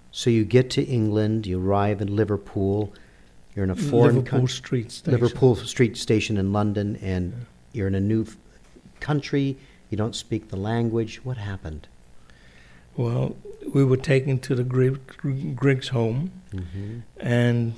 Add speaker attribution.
Speaker 1: So you get to England, you arrive in Liverpool, you're in a foreign
Speaker 2: Liverpool Street Station.
Speaker 1: Liverpool Street Station in London, and you're in a new country, you don't speak the language. What happened?
Speaker 2: Well, we were taken to the Griggs home,
Speaker 1: Mm-hmm.
Speaker 2: and